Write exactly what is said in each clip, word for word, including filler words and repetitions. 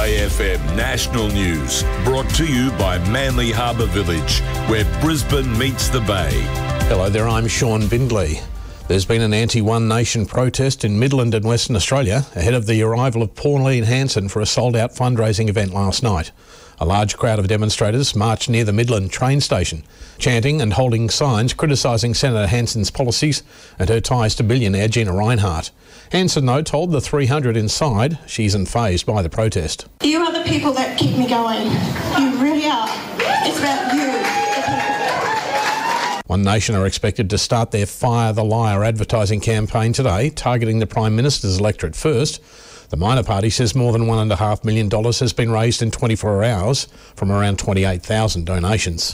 Bay F M National News, brought to you by Manly Harbour Village, where Brisbane meets the Bay. Hello there, I'm Sean Bindley. There's been an anti-One Nation protest in Midland and Western Australia ahead of the arrival of Pauline Hanson for a sold-out fundraising event last night. A large crowd of demonstrators marched near the Midland train station, chanting and holding signs criticising Senator Hanson's policies and her ties to billionaire Gina Rinehart. Hanson, though, told the three hundred inside she isn't fazed by the protest. You are the people that keep me going. You really are. It's about you. One Nation are expected to start their Fire the Liar advertising campaign today, targeting the Prime Minister's electorate first. The minor party says more than one point five million dollars has been raised in twenty-four hours from around twenty-eight thousand donations.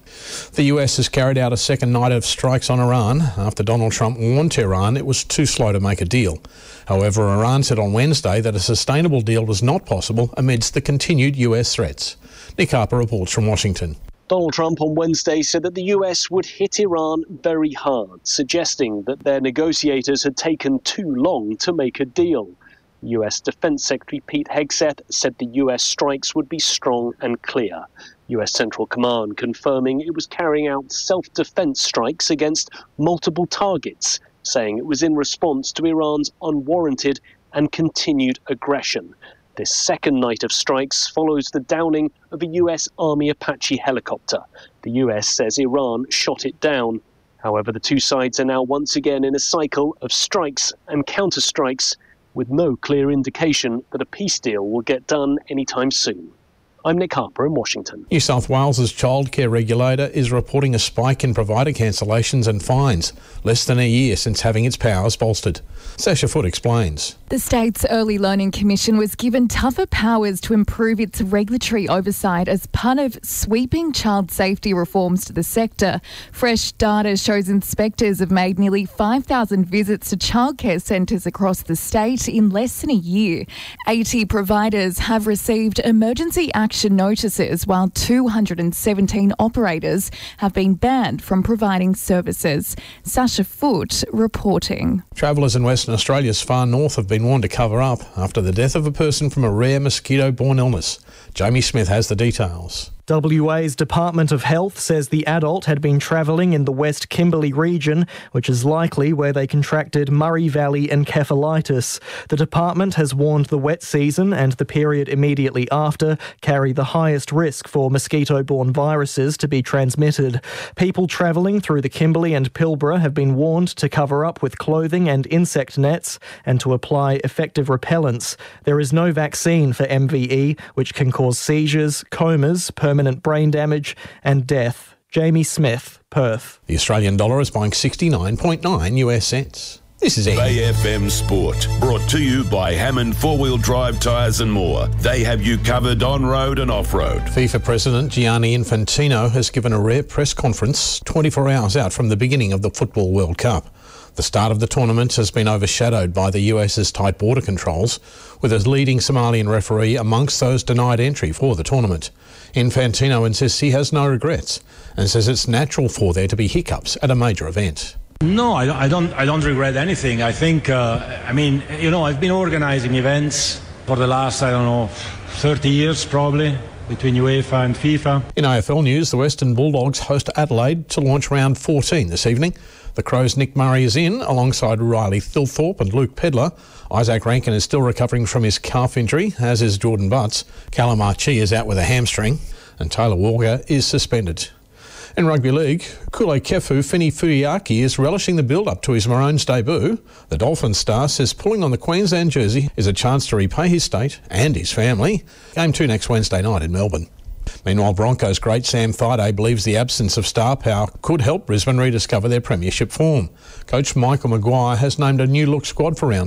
The U S has carried out a second night of strikes on Iran after Donald Trump warned Tehran it was too slow to make a deal. However, Iran said on Wednesday that a sustainable deal was not possible amidst the continued U S threats. Nick Harper reports from Washington. Donald Trump on Wednesday said that the U S would hit Iran very hard, suggesting that their negotiators had taken too long to make a deal. U S Defense Secretary Pete Hegseth said the U S strikes would be strong and clear. U S Central Command confirming it was carrying out self-defense strikes against multiple targets, saying it was in response to Iran's unwarranted and continued aggression. This second night of strikes follows the downing of a U S Army Apache helicopter. The U S says Iran shot it down. However, the two sides are now once again in a cycle of strikes and counter-strikes, with no clear indication that a peace deal will get done anytime soon. I'm Nick Harper in Washington. New South Wales's childcare regulator is reporting a spike in provider cancellations and fines, less than a year since having its powers bolstered. Sasha Foote explains. The state's Early Learning Commission was given tougher powers to improve its regulatory oversight as part of sweeping child safety reforms to the sector. Fresh data shows inspectors have made nearly five thousand visits to childcare centres across the state in less than a year. eighty providers have received emergency action notices, while two hundred seventeen operators have been banned from providing services. Sasha Foote reporting. Travellers in Western Australia's far north have been warned to cover up after the death of a person from a rare mosquito-borne illness. Jamie Smith has the details. W A's Department of Health says the adult had been travelling in the West Kimberley region, which is likely where they contracted Murray Valley encephalitis. The department has warned the wet season and the period immediately after carry the highest risk for mosquito-borne viruses to be transmitted. People travelling through the Kimberley and Pilbara have been warned to cover up with clothing and insect nets and to apply effective repellents. There is no vaccine for M V E, which can cause seizures, comas, permanent brain damage and death. Jamie Smith, Perth. The Australian dollar is buying sixty-nine point nine U S cents. This is Bay F M Sport, brought to you by Hammond Four-Wheel Drive Tyres and more. They have you covered on-road and off-road. FIFA President Gianni Infantino has given a rare press conference twenty-four hours out from the beginning of the Football World Cup. The start of the tournament has been overshadowed by the U S's tight border controls, with a leading Somalian referee amongst those denied entry for the tournament. Infantino insists he has no regrets and says it's natural for there to be hiccups at a major event. No, I don't. I don't, I don't regret anything. I think, uh, I mean, you know, I've been organising events for the last, I don't know, thirty years probably, between UEFA and FIFA. In A F L news, the Western Bulldogs host Adelaide to launch round fourteen this evening. The Crows' Nick Murray is in, alongside Riley Thilthorpe and Luke Pedler. Isaac Rankin is still recovering from his calf injury, as is Jordan Butts. Callum Archie is out with a hamstring, and Taylor Walker is suspended. In rugby league, Kule Kefu Fini Fuiaki is relishing the build-up to his Maroons debut. The Dolphins star says pulling on the Queensland jersey is a chance to repay his state and his family. Game two next Wednesday night in Melbourne. Meanwhile, Broncos great Sam Thaiday believes the absence of star power could help Brisbane rediscover their premiership form. Coach Michael Maguire has named a new look squad for round